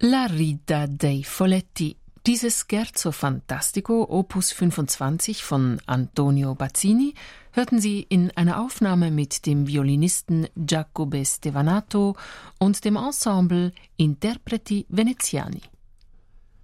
La Rita dei Folletti. Dieses Scherzo Fantastico Opus 25 von Antonio Bazzini hörten Sie in einer Aufnahme mit dem Violinisten Giacobbe Stevanato und dem Ensemble Interpreti Veneziani.